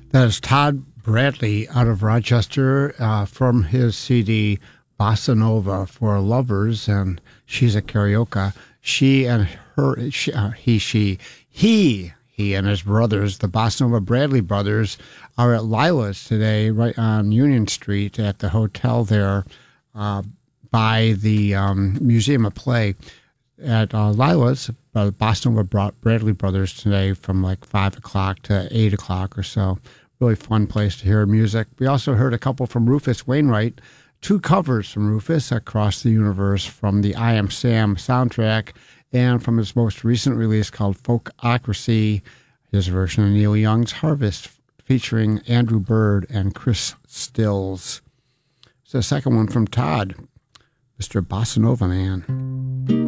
That is Todd Bradley out of Rochester from his CD Bossa Nova for Lovers, and she's a karaoke. She and her, he and his brothers, the Bossa Nova Bradley brothers, are at Lila's today, right on Union Street at the hotel there by the Museum of Play. At Lila's, the Bossa Nova Bradley brothers today from like 5 o'clock to 8 o'clock or so. Really fun place to hear music. We also heard a couple from Rufus Wainwright, 2 covers from Rufus, Across the Universe, from the I Am Sam soundtrack, and from his most recent release called Folkocracy, his version of Neil Young's Harvest, featuring Andrew Bird and Chris Stills. So the second one from Todd, Mr. Bossa Nova Man.